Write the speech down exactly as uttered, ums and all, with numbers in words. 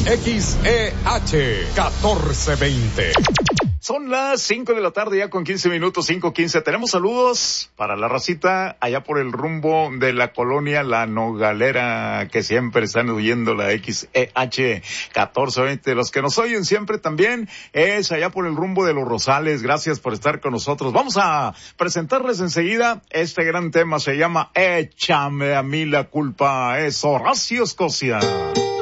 X E H catorce veinte. Son las cinco de la tarde ya con quince minutos, cinco quince. Tenemos saludos para la racita allá por el rumbo de la colonia La Nogalera, que siempre están oyendo la X E H catorce veinte. Los que nos oyen siempre también es allá por el rumbo de Los Rosales. Gracias por estar con nosotros. Vamos a presentarles enseguida este gran tema. Se llama Échame a mí la culpa. Es Horacio Escocia.